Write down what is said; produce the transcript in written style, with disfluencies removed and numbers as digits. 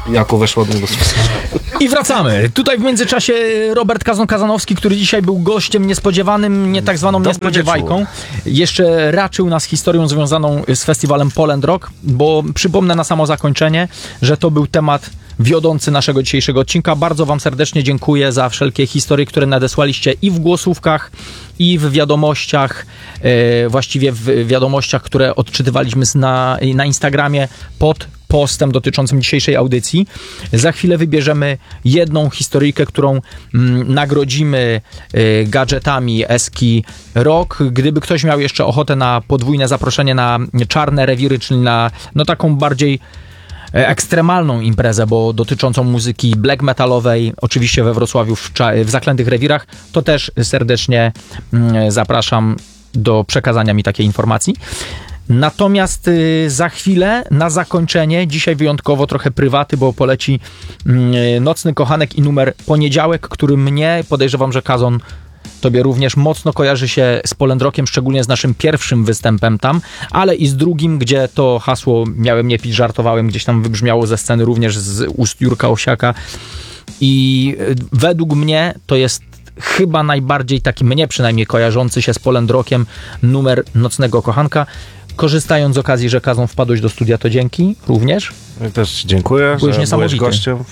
jako weszło od niego. I wracamy. Tutaj w międzyczasie Robert Kazan-Kazanowski, który dzisiaj był gościem niespodziewanym, nie tak zwaną niespodziewajką, jeszcze raczył nas historią związaną z festiwalem Poland Rock, bo przypomnę na samo zakończenie, że to był temat wiodący naszego dzisiejszego odcinka. Bardzo wam serdecznie dziękuję za wszelkie historie, które nadesłaliście i w głosówkach, i w wiadomościach, właściwie w wiadomościach, które odczytywaliśmy na Instagramie pod postem dotyczącym dzisiejszej audycji. Za chwilę wybierzemy jedną historyjkę, którą nagrodzimy gadżetami Eski Rock. Gdyby ktoś miał jeszcze ochotę na podwójne zaproszenie na czarne rewiry, czyli na taką bardziej ekstremalną imprezę, bo dotyczącą muzyki black metalowej, oczywiście we Wrocławiu w Zaklętych Rewirach, to też serdecznie zapraszam do przekazania mi takiej informacji. Natomiast za chwilę, na zakończenie, dzisiaj wyjątkowo trochę prywaty, bo poleci Nocny Kochanek i numer Poniedziałek, który mnie, podejrzewam, że Kazon, tobie również mocno kojarzy się z Poland Rockiem, szczególnie z naszym pierwszym występem tam, ale i z drugim, gdzie to hasło miałem nie pić, żartowałem, gdzieś tam wybrzmiało ze sceny również z ust Jurka Osiaka. I według mnie to jest chyba najbardziej taki, mnie przynajmniej kojarzący się z Poland Rockiem, numer Nocnego Kochanka. Korzystając z okazji, że Kazon wpadłeś do studia, to dzięki również. Ja też dziękuję, Byłeś że niesamowity. byłeś gościem